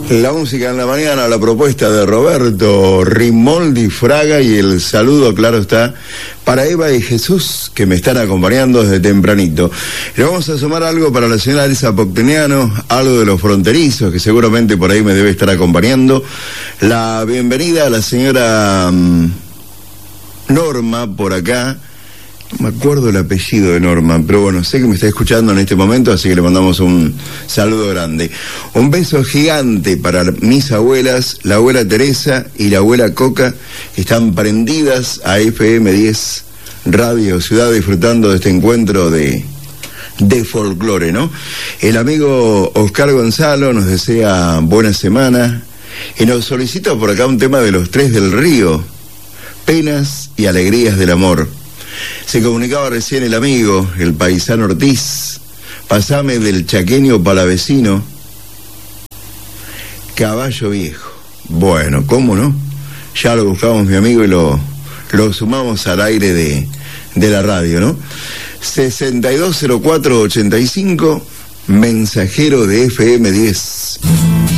La música en la mañana, la propuesta de Roberto Rimoldi Fraga y el saludo, claro está, para Eva y Jesús, que me están acompañando desde tempranito. Le vamos a sumar algo para la señora Elsa Pocteniano, algo de los fronterizos, que seguramente por ahí me debe estar acompañando. La bienvenida a la señora Norma por acá. No me acuerdo el apellido de Norma, pero bueno, sé que me está escuchando en este momento, así que le mandamos un saludo grande. Un beso gigante para mis abuelas, la abuela Teresa y la abuela Coca, que están prendidas a FM 10 Radio Ciudad, disfrutando de este encuentro de folclore, ¿no? El amigo Oscar Gonzalo nos desea buena semana y nos solicita por acá un tema de Los Tres del Río, Penas y Alegrías del Amor. Se comunicaba recién el amigo, el paisano Ortiz. Pasame del chaqueño palavecino, Caballo Viejo. Bueno, ¿cómo no? Ya lo buscamos, mi amigo, y lo sumamos al aire de la radio, ¿no? 620485, mensajero de FM 10.